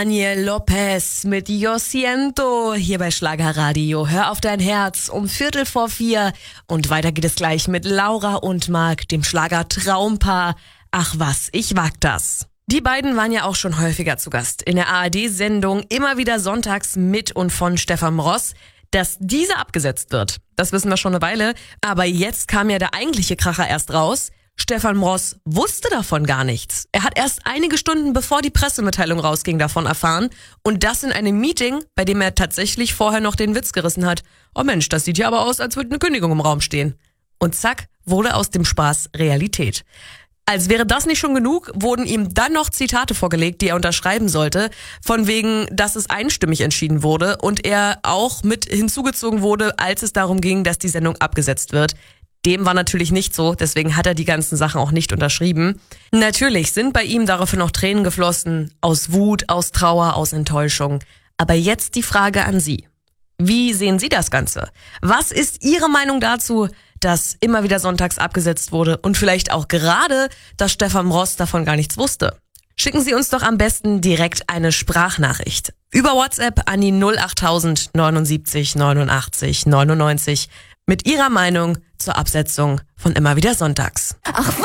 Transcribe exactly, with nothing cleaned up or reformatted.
Daniel Lopez mit Yo Siento hier bei Schlagerradio. Hör auf dein Herz um Viertel vor vier. Und weiter geht es gleich mit Laura und Marc, dem Schlager-Traumpaar. Ach was, ich wag das. Die beiden waren ja auch schon häufiger zu Gast in der A R D-Sendung Immer wieder sonntags mit und von Stefan Ross. Dass diese abgesetzt wird, das wissen wir schon eine Weile. Aber jetzt kam ja der eigentliche Kracher erst raus. Stefan Ross wusste davon gar nichts. Er hat erst einige Stunden bevor die Pressemitteilung rausging davon erfahren. Und das in einem Meeting, bei dem er tatsächlich vorher noch den Witz gerissen hat. Oh Mensch, das sieht ja aber aus, als würde eine Kündigung im Raum stehen. Und zack, wurde aus dem Spaß Realität. Als wäre das nicht schon genug, wurden ihm dann noch Zitate vorgelegt, die er unterschreiben sollte, von wegen, dass es einstimmig entschieden wurde und er auch mit hinzugezogen wurde, als es darum ging, dass die Sendung abgesetzt wird. Dem war natürlich nicht so, deswegen hat er die ganzen Sachen auch nicht unterschrieben. Natürlich sind bei ihm daraufhin noch Tränen geflossen, aus Wut, aus Trauer, aus Enttäuschung. Aber jetzt die Frage an Sie. Wie sehen Sie das Ganze? Was ist Ihre Meinung dazu, dass immer wieder sonntags abgesetzt wurde und vielleicht auch gerade, dass Stefan Ross davon gar nichts wusste? Schicken Sie uns doch am besten direkt eine Sprachnachricht. Über WhatsApp an die null achttausend neunundsiebzig neunundachtzig neunundneunzig mit Ihrer Meinung zur Absetzung von Immer wieder sonntags. Ach.